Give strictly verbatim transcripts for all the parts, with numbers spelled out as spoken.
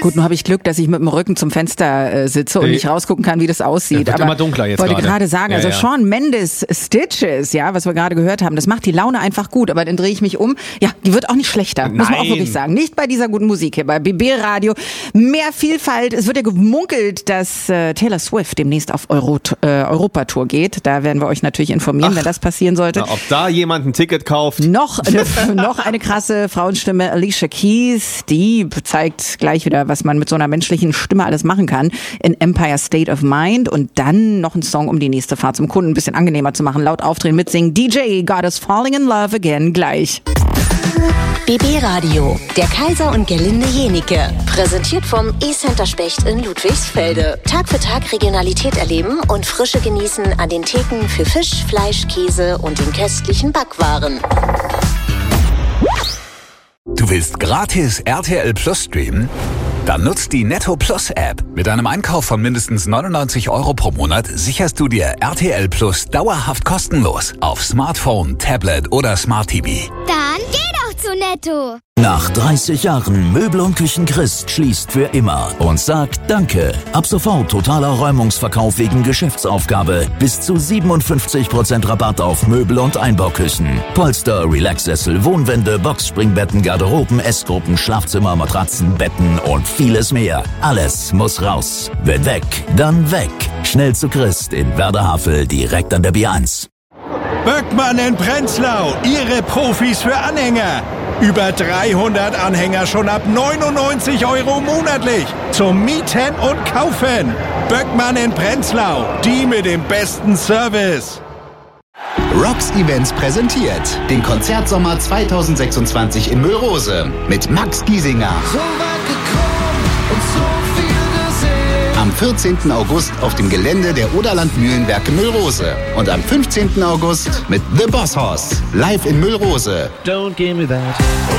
Gut, nun habe ich Glück, dass ich mit dem Rücken zum Fenster äh, sitze und nicht rausgucken kann, wie das aussieht. Ja, wird aber immer dunkler jetzt wollte gerade. gerade sagen, Ja, also ja. Shawn Mendes Stitches, ja, was wir gerade gehört haben, das macht die Laune einfach gut. Aber dann drehe ich mich um. Ja, die wird auch nicht schlechter, muss man auch Nein. wirklich sagen. Nicht bei dieser guten Musik hier, bei B B Radio. Mehr Vielfalt. Es wird ja gemunkelt, dass äh, Taylor Swift demnächst auf Euro, äh, Europatour geht. Da werden wir euch natürlich informieren, Ach. wenn das passieren sollte. Na, ob da jemand ein Ticket kauft? Noch eine, noch eine krasse Frauenstimme, Alicia Keys, die zeigt gleich wieder, was man mit so einer menschlichen Stimme alles machen kann, in Empire State of Mind. Und dann noch ein Song, um die nächste Fahrt zum Kunden ein bisschen angenehmer zu machen. Laut aufdrehen, mitsingen, D J God is Falling in Love Again, gleich. B B Radio, der Kaiser und Gerlinde Jenike. Präsentiert vom E-Center Specht in Ludwigsfelde. Tag für Tag Regionalität erleben und Frische genießen an den Theken für Fisch, Fleisch, Käse und den köstlichen Backwaren. Du willst gratis R T L Plus streamen? Dann nutzt die Netto Plus App. Mit einem Einkauf von mindestens neunundneunzig Euro pro Monat sicherst du dir R T L Plus dauerhaft kostenlos auf Smartphone, Tablet oder Smart T V. Dann geh doch zu Netto. Nach dreißig Jahren Möbel und Küchen Christ schließt für immer und sagt Danke. Ab sofort totaler Räumungsverkauf wegen Geschäftsaufgabe. Bis zu siebenundfünfzig Prozent Rabatt auf Möbel und Einbauküchen. Polster, Relaxsessel, Wohnwände, Boxspringbetten, Garderoben, Essgruppen, Schlafzimmer, Matratzen, Betten und vieles mehr. Alles muss raus. Wenn weg, dann weg. Schnell zu Christ in Werderhavel, direkt an der B eins. Böckmann in Prenzlau, Ihre Profis für Anhänger. Über dreihundert Anhänger schon ab neunundneunzig Euro monatlich. Zum Mieten und Kaufen. Böckmann in Prenzlau, die mit dem besten Service. Rocks Events präsentiert den Konzertsommer zweitausendsechsundzwanzig in Müllrose mit Max Giesinger. So weit gekommen und so viel gesehen. Am vierzehnten August auf dem Gelände der Oderland Mühlenwerke Müllrose. Und am fünfzehnten August mit The Boss Hoss live in Müllrose. Don't give me that.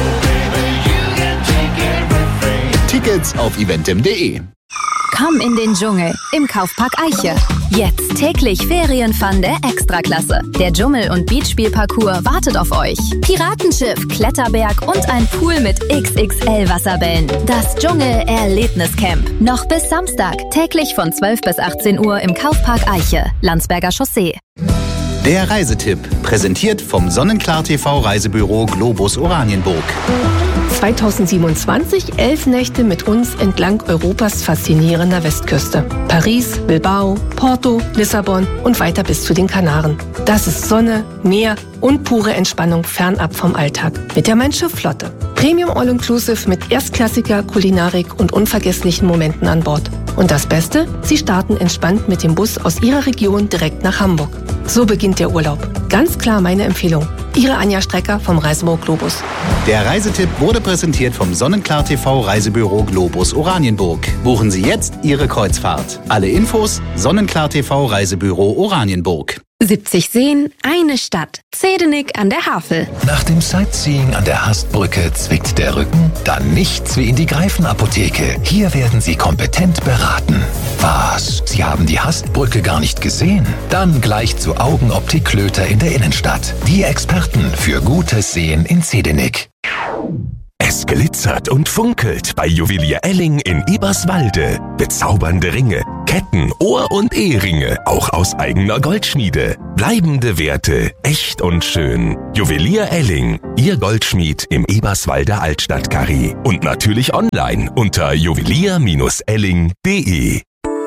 Tickets auf eventim punkt de. Komm in den Dschungel im Kaufpark Eiche. Jetzt täglich Ferienfun der Extraklasse. Der Dschungel- und Beachspielparcours wartet auf euch. Piratenschiff, Kletterberg und ein Pool mit X X L-Wasserbällen. Das Dschungel-Erlebniscamp. Noch bis Samstag. Täglich von zwölf bis achtzehn Uhr im Kaufpark Eiche. Landsberger Chaussee. Der Reisetipp, präsentiert vom Sonnenklar T V Reisebüro Globus Oranienburg. zweitausendsiebenundzwanzig elf Nächte mit uns entlang Europas faszinierender Westküste. Paris, Bilbao, Porto, Lissabon und weiter bis zu den Kanaren. Das ist Sonne, Meer und pure Entspannung fernab vom Alltag. Mit der Mein-Schiff-Flotte. Premium All-Inclusive mit erstklassiger Kulinarik und unvergesslichen Momenten an Bord. Und das Beste? Sie starten entspannt mit dem Bus aus Ihrer Region direkt nach Hamburg. So beginnt der Urlaub. Ganz klar meine Empfehlung. Ihre Anja Strecker vom Reisebüro Globus. Der Reisetipp wurde präsentiert vom Sonnenklar T V Reisebüro Globus Oranienburg. Buchen Sie jetzt Ihre Kreuzfahrt. Alle Infos Sonnenklar T V Reisebüro Oranienburg. siebzig Seen, eine Stadt. Zedenik an der Havel. Nach dem Sightseeing an der Hastbrücke zwickt der Rücken? Dann nichts wie in die Greifenapotheke. Hier werden Sie kompetent beraten. Was? Sie haben die Hastbrücke gar nicht gesehen? Dann gleich zu Augenoptik Klöter in der Innenstadt. Die Experten für gutes Sehen in Zedenik. Es glitzert und funkelt bei Juwelier Elling in Eberswalde. Bezaubernde Ringe, Ketten, Ohr- und Eheringe, auch aus eigener Goldschmiede. Bleibende Werte, echt und schön. Juwelier Elling, Ihr Goldschmied im Eberswalder Altstadtkarree. Und natürlich online unter juwelier Bindestrich elling punkt de.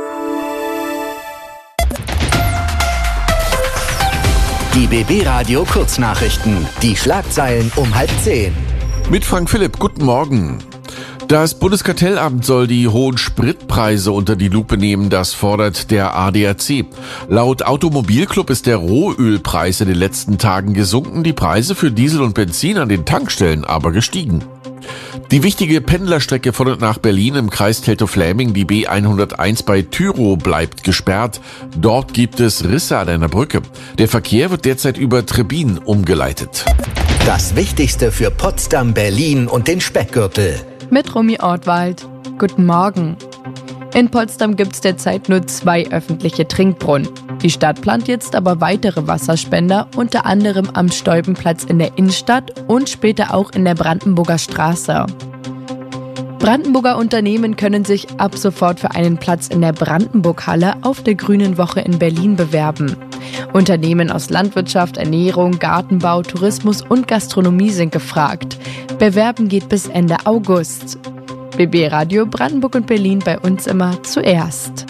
Die B B Radio Kurznachrichten. Die Schlagzeilen um halb zehn. Mit Frank Philipp, guten Morgen. Das Bundeskartellamt soll die hohen Spritpreise unter die Lupe nehmen, das fordert der A D A C. Laut Automobilclub ist der Rohölpreis in den letzten Tagen gesunken, die Preise für Diesel und Benzin an den Tankstellen aber gestiegen. Die wichtige Pendlerstrecke von und nach Berlin im Kreis Teltow-Fläming, die B hunderteins bei Tyrow, bleibt gesperrt. Dort gibt es Risse an einer Brücke. Der Verkehr wird derzeit über Trebbin umgeleitet. Das Wichtigste für Potsdam, Berlin und den Speckgürtel. Mit Romy Ortwald. Guten Morgen. In Potsdam gibt es derzeit nur zwei öffentliche Trinkbrunnen. Die Stadt plant jetzt aber weitere Wasserspender, unter anderem am Steubenplatz in der Innenstadt und später auch in der Brandenburger Straße. Brandenburger Unternehmen können sich ab sofort für einen Platz in der Brandenburg-Halle auf der Grünen Woche in Berlin bewerben. Unternehmen aus Landwirtschaft, Ernährung, Gartenbau, Tourismus und Gastronomie sind gefragt. Bewerben geht bis Ende August. B B Radio Brandenburg und Berlin bei uns immer zuerst.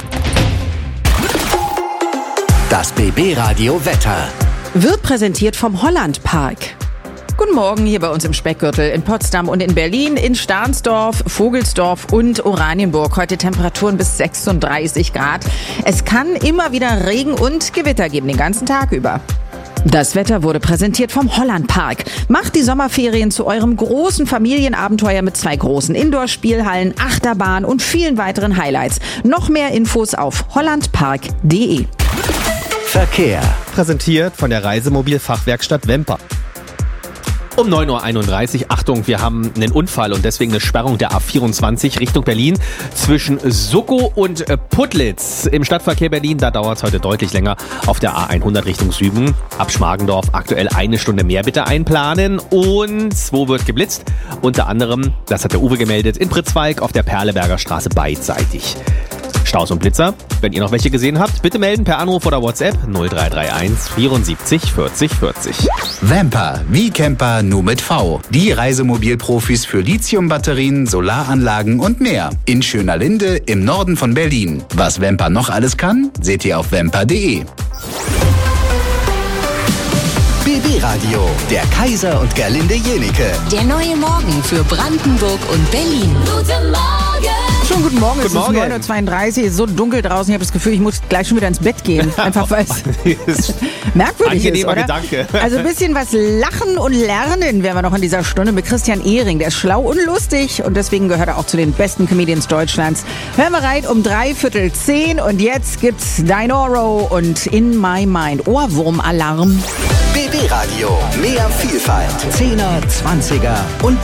Das B B Radio Wetter wird präsentiert vom Holland Park. Guten Morgen hier bei uns im Speckgürtel in Potsdam und in Berlin, in Stahnsdorf, Vogelsdorf und Oranienburg. Heute Temperaturen bis sechsunddreißig Grad. Es kann immer wieder Regen und Gewitter geben, den ganzen Tag über. Das Wetter wurde präsentiert vom Holland Park. Macht die Sommerferien zu eurem großen Familienabenteuer mit zwei großen Indoor-Spielhallen, Achterbahn und vielen weiteren Highlights. Noch mehr Infos auf hollandpark punkt de. Verkehr. Präsentiert von der Reisemobilfachwerkstatt Wemper. Um neun Uhr einunddreißig, Achtung, wir haben einen Unfall und deswegen eine Sperrung der A vierundzwanzig Richtung Berlin zwischen Suckow und Putlitz. Im Stadtverkehr Berlin, da dauert es heute deutlich länger. Auf der A hundert Richtung Süden, ab Schmargendorf aktuell eine Stunde mehr bitte einplanen. Und wo wird geblitzt? Unter anderem, das hat der Uwe gemeldet, in Pritzwalk auf der Perleberger Straße beidseitig. Staus und Blitzer, wenn ihr noch welche gesehen habt, bitte melden per Anruf oder WhatsApp null drei drei eins vierundsiebzig vierzig vierzig. Vamper, wie Camper, nur mit V. Die Reisemobilprofis für Lithiumbatterien, Solaranlagen und mehr. In Schönerlinde im Norden von Berlin. Was Vamper noch alles kann, seht ihr auf vamper punkt de. B B Radio, der Kaiser und Gerlinde Jenike. Der neue Morgen für Brandenburg und Berlin. Guten Morgen! Schon guten Morgen, guten es Morgen. ist neun Uhr zweiunddreißig, es ist so dunkel draußen, ich habe das Gefühl, ich muss gleich schon wieder ins Bett gehen. Einfach weil es merkwürdig ist, oder? Gedanke. Also ein bisschen was lachen und lernen werden wir noch in dieser Stunde mit Christian Ehring. Der ist schlau und lustig und deswegen gehört er auch zu den besten Comedians Deutschlands. Hören wir rein um dreiviertel zehn und jetzt gibt's Dinoro und In My Mind. Ohrwurmalarm. B B Radio, mehr Vielfalt. Zehner, Zwanziger und